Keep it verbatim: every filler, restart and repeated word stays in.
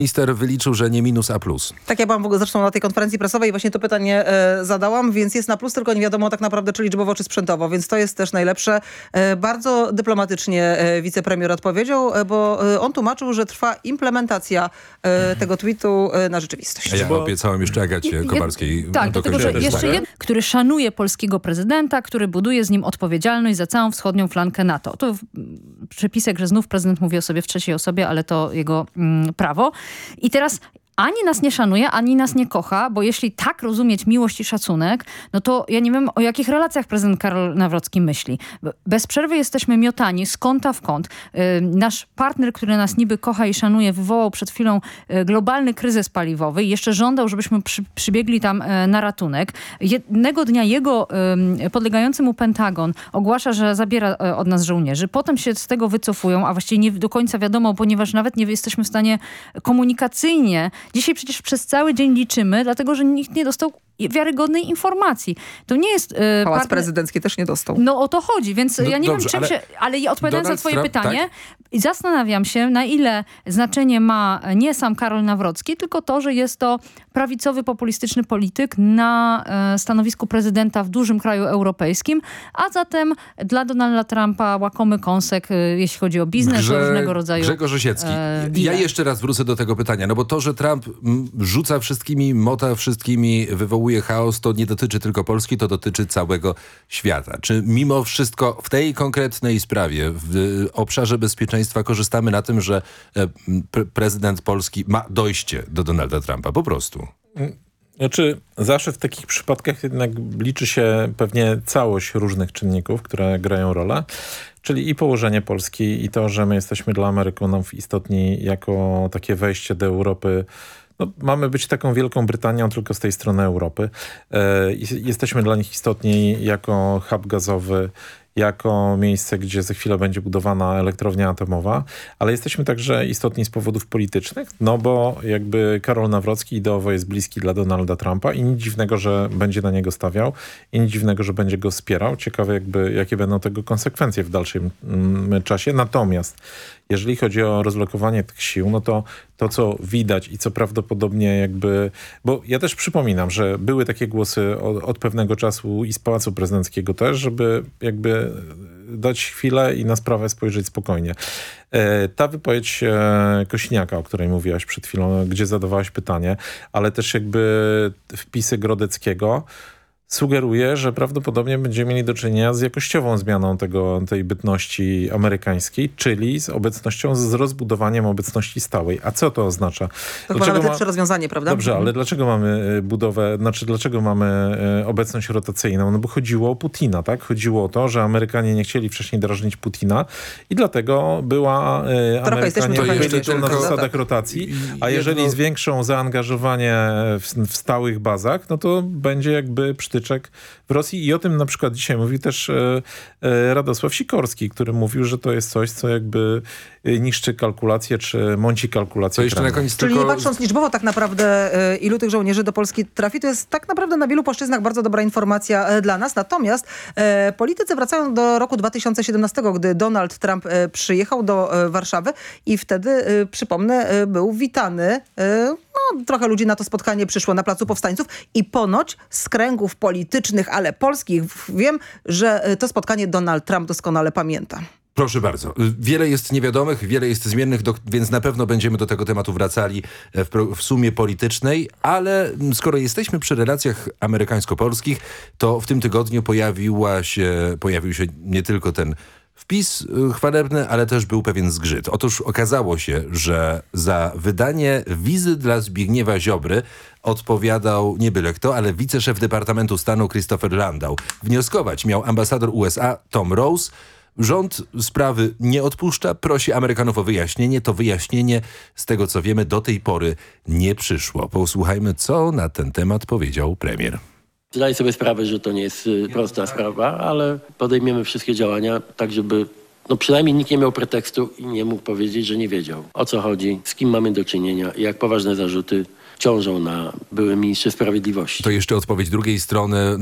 Minister wyliczył, że nie minus, a plus. Tak, ja byłam w ogóle zresztą na tej konferencji prasowej i właśnie to pytanie e, zadałam, więc jest na plus, tylko nie wiadomo tak naprawdę, czy liczbowo, czy sprzętowo, więc to jest też najlepsze. E, bardzo dyplomatycznie e, wicepremier odpowiedział, e, bo e, on tłumaczył, że trwa implementacja e, tego tweetu e, na rzeczywistość. A ja Bo... obiecałem jeszcze Agacie Kowalskiej. Tak, dlatego, że jeszcze jeden, który szanuje polskiego prezydenta, który buduje z nim odpowiedzialność za całą wschodnią flankę NATO. To przypisek, że znów prezydent mówi o sobie w trzeciej osobie, ale to jego mm, prawo. I teraz ani nas nie szanuje, ani nas nie kocha, bo jeśli tak rozumieć miłość i szacunek, no to ja nie wiem, o jakich relacjach prezydent Karol Nawrocki myśli. Bez przerwy jesteśmy miotani z kąta w kąt. Yy, nasz partner, który nas niby kocha i szanuje, wywołał przed chwilą yy, globalny kryzys paliwowy i jeszcze żądał, żebyśmy przy, przybiegli tam yy, na ratunek. Jednego dnia jego yy, podlegający mu Pentagon ogłasza, że zabiera yy, od nas żołnierzy. Potem się z tego wycofują, a właściwie nie do końca wiadomo, ponieważ nawet nie jesteśmy w stanie komunikacyjnie. Dzisiaj przecież przez cały dzień liczymy, dlatego że nikt nie dostał wiarygodnej informacji. To nie jest... Yy, Pałac partner... prezydencki też nie dostał. No o to chodzi, więc No ja nie dobrze, wiem, czym ale się... Ale ja odpowiadając Donald na twoje Trump, pytanie, tak? i zastanawiam się, na ile znaczenie ma nie sam Karol Nawrocki, tylko to, że jest to prawicowy, populistyczny polityk na e, stanowisku prezydenta w dużym kraju europejskim, a zatem dla Donalda Trumpa łakomy kąsek, e, jeśli chodzi o biznes, Grze... o różnego rodzaju Grzegorz Osiecki. e, Ja jeszcze raz wrócę do tego pytania, no bo to, że Trump m, rzuca wszystkimi, mota wszystkimi, wywołuje chaos, to nie dotyczy tylko Polski, to dotyczy całego świata. Czy mimo wszystko w tej konkretnej sprawie, w obszarze bezpieczeństwa korzystamy na tym, że e, pre prezydent Polski ma dojście do Donalda Trumpa? Po prostu. Znaczy, zawsze w takich przypadkach jednak liczy się pewnie całość różnych czynników, które grają rolę. Czyli i położenie Polski, i to, że my jesteśmy dla Amerykanów istotni jako takie wejście do Europy. No, mamy być taką Wielką Brytanią tylko z tej strony Europy. E, jesteśmy dla nich istotni jako hub gazowy, jako miejsce, gdzie za chwilę będzie budowana elektrownia atomowa, ale jesteśmy także istotni z powodów politycznych, no bo jakby Karol Nawrocki ideowo jest bliski dla Donalda Trumpa i nic dziwnego, że będzie na niego stawiał i nic dziwnego, że będzie go wspierał. Ciekawe jakby, jakie będą tego konsekwencje w dalszym mm, czasie. Natomiast jeżeli chodzi o rozlokowanie tych sił, no to to, co widać i co prawdopodobnie jakby... Bo ja też przypominam, że były takie głosy od, od pewnego czasu i z Pałacu Prezydenckiego też, żeby jakby dać chwilę i na sprawę spojrzeć spokojnie. E, ta wypowiedź e, Kosiniaka, o której mówiłaś przed chwilą, gdzie zadawałaś pytanie, ale też jakby wpisy Grodeckiego, sugeruje, że prawdopodobnie będziemy mieli do czynienia z jakościową zmianą tego, tej bytności amerykańskiej, czyli z obecnością, z rozbudowaniem obecności stałej. A co to oznacza? To chyba nawet lepsze rozwiązanie, prawda? Dobrze, ale dlaczego mamy budowę, znaczy dlaczego mamy obecność rotacyjną? No bo chodziło o Putina, tak? Chodziło o to, że Amerykanie nie chcieli wcześniej drażnić Putina i dlatego była e, Amerykanie wyliczą na zasadach rotacji, a jeżeli jedno... zwiększą zaangażowanie w, w stałych bazach, no to będzie jakby przytyczek w Rosji i o tym na przykład dzisiaj mówi też e, e, Radosław Sikorski, który mówił, że to jest coś, co jakby niszczy kalkulacje, czy mąci kalkulacje. To jeszcze na koniec Czyli tylko... nie patrząc liczbowo tak naprawdę y, ilu tych żołnierzy do Polski trafi, to jest tak naprawdę na wielu płaszczyznach bardzo dobra informacja y, dla nas. Natomiast y, politycy wracają do roku dwa tysiące siedemnastego, gdy Donald Trump y, przyjechał do y, Warszawy i wtedy, y, przypomnę, y, był witany. Y, no, trochę ludzi na to spotkanie przyszło na Placu Powstańców i ponoć z kręgów politycznych, ale polskich, wiem, że y, to spotkanie Donald Trump doskonale pamięta. Proszę bardzo. Wiele jest niewiadomych, wiele jest zmiennych, do, więc na pewno będziemy do tego tematu wracali w, w sumie politycznej, ale skoro jesteśmy przy relacjach amerykańsko-polskich, to w tym tygodniu pojawiła się, pojawił się nie tylko ten wpis chwalebny, ale też był pewien zgrzyt. Otóż okazało się, że za wydanie wizy dla Zbigniewa Ziobry odpowiadał nie byle kto, ale wiceszef Departamentu Stanu Christopher Landau. Wnioskować miał ambasador U S A Tom Rose. Rząd sprawy nie odpuszcza, prosi Amerykanów o wyjaśnienie. To wyjaśnienie, z tego co wiemy, do tej pory nie przyszło. Posłuchajmy, co na ten temat powiedział premier. Zdaję sobie sprawę, że to nie jest prosta sprawa, ale podejmiemy wszystkie działania tak, żeby no przynajmniej nikt nie miał pretekstu i nie mógł powiedzieć, że nie wiedział, o co chodzi, z kim mamy do czynienia i jak poważne zarzuty ciążą na byłym ministrze sprawiedliwości. To jeszcze odpowiedź drugiej strony.